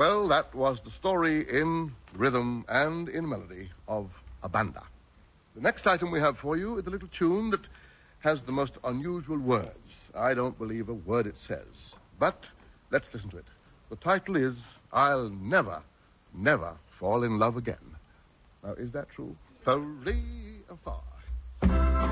Well, that was the story in rhythm and in melody of a banda. The next item we have for you is a little tune that has the most unusual words. I don't believe a word it says. But let's listen to it. The title is I'll Never, Never Fall in Love Again. Now, is that true? Three.